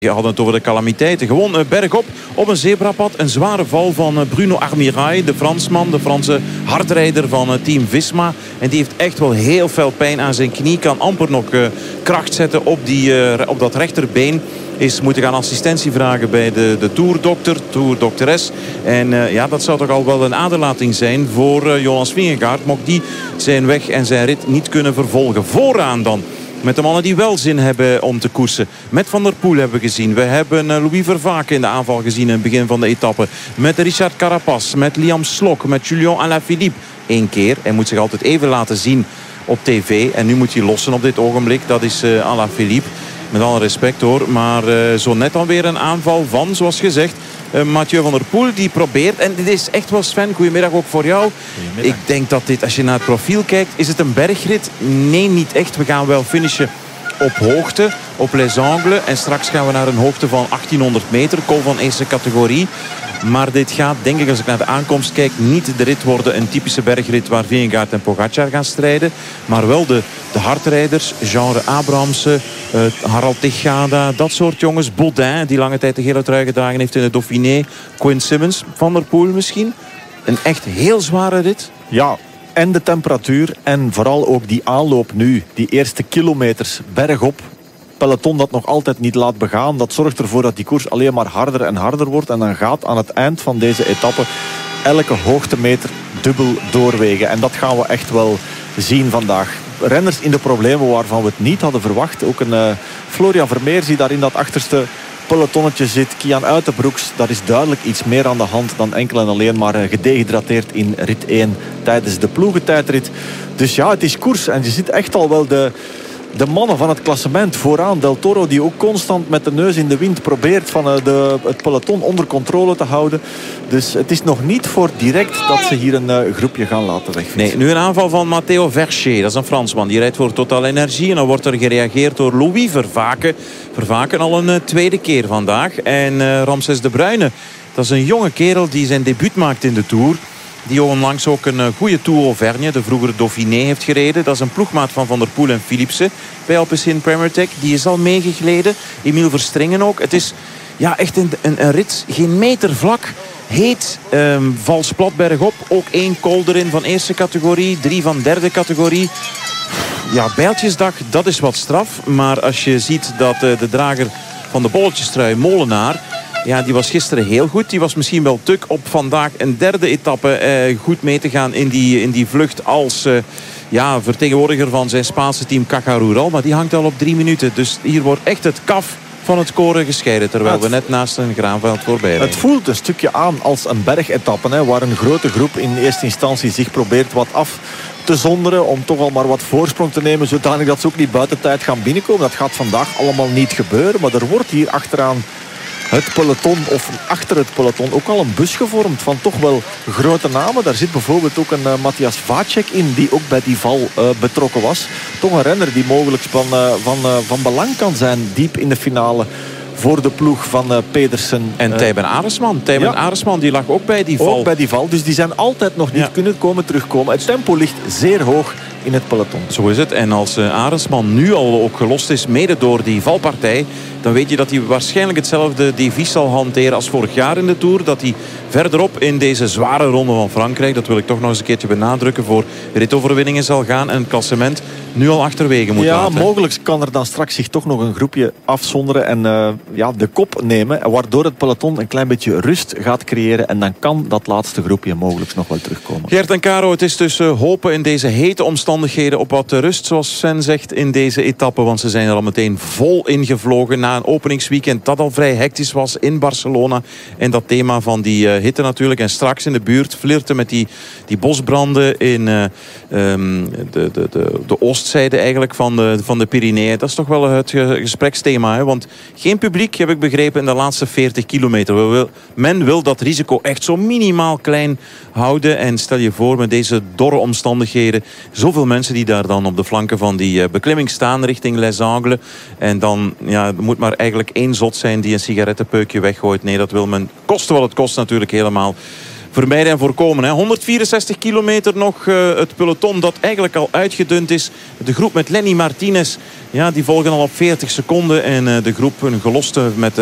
We hadden het over de calamiteiten. Gewoon bergop op een zebrapad. Een zware val van Bruno Armirail, de Fransman. De Franse hardrijder van Team Visma. En die heeft echt wel heel veel pijn aan zijn knie. Kan amper nog kracht zetten op dat rechterbeen. Is moeten gaan assistentie vragen bij de toerdokteres. En dat zou toch al wel een aderlating zijn voor Jonas Vingegaard. Mocht die zijn weg en zijn rit niet kunnen vervolgen. Vooraan dan. Met de mannen die wel zin hebben om te koersen. Met Van der Poel hebben we gezien. We hebben Louis Vervaeke in de aanval gezien in het begin van de etappe. Met Richard Carapaz, met Liam Slok, met Julian Alaphilippe. 1 keer. Hij moet zich altijd even laten zien op tv. En nu moet hij lossen op dit ogenblik. Dat is Alaphilippe. Met alle respect hoor. Maar zo net dan weer een aanval van, zoals gezegd, Mathieu van der Poel die probeert. En dit is echt wel, Sven, goedemiddag ook voor jou. Ik denk dat dit, als je naar het profiel kijkt, is het een bergrit? Nee, niet echt. We gaan wel finishen op hoogte, op Les Angles. En straks gaan we naar een hoogte van 1800 meter. Col van eerste categorie. Maar dit gaat, denk ik, als ik naar de aankomst kijk, niet de rit worden. Een typische bergrit waar Vingegaard en Pogacar gaan strijden. Maar wel de hardrijders. Genre Abrahamsen, Harald Tejada, dat soort jongens. Baudin, die lange tijd de gele trui gedragen heeft in de Dauphiné. Quinn Simmons, Van der Poel misschien. Een echt heel zware rit. Ja, en de temperatuur en vooral ook die aanloop nu. Die eerste kilometers bergop. Peloton dat nog altijd niet laat begaan. Dat zorgt ervoor dat die koers alleen maar harder en harder wordt. En dan gaat aan het eind van deze etappe elke hoogtemeter dubbel doorwegen. En dat gaan we echt wel zien vandaag. Renners in de problemen waarvan we het niet hadden verwacht. Ook een Florian Vermeers die daar in dat achterste pelotonnetje zit. Kian Uitenbroeks, daar is duidelijk iets meer aan de hand dan enkel en alleen maar gedehydrateerd in rit 1 tijdens de ploegentijdrit. Dus ja, het is koers en je ziet echt al wel de mannen van het klassement vooraan. Del Toro die ook constant met de neus in de wind probeert van het peloton onder controle te houden. Dus het is nog niet voor direct dat ze hier een groepje gaan laten wegfietsen. Nee, nu een aanval van Matteo Vercher. Dat is een Fransman. Die rijdt voor Total Energie. En dan wordt er gereageerd door Louis Vervaeke. Vervaeke al een tweede keer vandaag. En Ramses de Bruyne. Dat is een jonge kerel die zijn debuut maakt in de Tour. Die onlangs ook een goede Tour Auvergne, de vroegere Dauphiné, heeft gereden. Dat is een ploegmaat van Van der Poel en Philipsen bij Alpecin Premier Tech. Die is al meegegleden. Emile Verstringen ook. Het is echt een rit. Geen meter vlak. Heet, vals plat bergop. Ook 1 col erin van eerste categorie. 3 van derde categorie. Ja, Bijltjesdag, dat is wat straf. Maar als je ziet dat de drager van de bolletjestrui, Molenaar, ja, die was gisteren heel goed. Die was misschien wel tuk op vandaag een derde etappe goed mee te gaan in die vlucht als vertegenwoordiger van zijn Spaanse team Caja Rural. Maar die hangt al op 3 minuten. Dus hier wordt echt het kaf van het koren gescheiden. Terwijl we net naast een graanveld voorbij rijden. Het voelt een stukje aan als een bergetappe. Waar een grote groep in eerste instantie zich probeert wat af te zonderen. Om toch al maar wat voorsprong te nemen. Zodanig dat ze ook niet buiten tijd gaan binnenkomen. Dat gaat vandaag allemaal niet gebeuren. Maar er wordt hier achteraan het peloton of achter het peloton ook al een bus gevormd van toch wel grote namen. Daar zit bijvoorbeeld ook een Matthias Vacek in die ook bij die val betrokken was. Toch een renner die mogelijk van belang kan zijn diep in de finale voor de ploeg van Pedersen. En Tijben Aresman. Aresman die lag ook bij die val. Ook bij die val. Dus die zijn altijd nog niet kunnen terugkomen. Het tempo ligt zeer hoog in het peloton. Zo is het. En als Aresman nu al ook gelost is, mede door die valpartij, dan weet je dat hij waarschijnlijk hetzelfde devies zal hanteren als vorig jaar in de Tour. Dat hij verderop in deze zware ronde van Frankrijk, dat wil ik toch nog eens een keertje benadrukken, voor ritoverwinningen zal gaan en het klassement nu al achterwege moet laten. Ja, mogelijk kan er dan straks zich toch nog een groepje afzonderen en de kop nemen, waardoor het peloton een klein beetje rust gaat creëren en dan kan dat laatste groepje mogelijk nog wel terugkomen. Gert en Caro, het is dus hopen in deze hete omstandigheden op wat rust, zoals Sven zegt, in deze etappe, want ze zijn er al meteen vol ingevlogen na een openingsweekend dat al vrij hectisch was in Barcelona. En dat thema van die hitte natuurlijk. En straks in de buurt flirten met die bosbranden in de oostzijde eigenlijk van de Pyreneeën. Dat is toch wel het gespreksthema. Hè? Want geen publiek, heb ik begrepen, in de laatste 40 kilometer. Men wil dat risico echt zo minimaal klein houden. En stel je voor, met deze dorre omstandigheden, zoveel mensen die daar dan op de flanken van die beklimming staan richting Les Angles. En dan er moet maar eigenlijk 1 zot zijn die een sigarettenpeukje weggooit. Nee, dat wil men, koste wat het kost natuurlijk helemaal vermijden en voorkomen. 164 kilometer nog het peloton dat eigenlijk al uitgedund is. De groep met Lenny Martinez, ja, die volgen al op 40 seconden. En de groep, een geloste met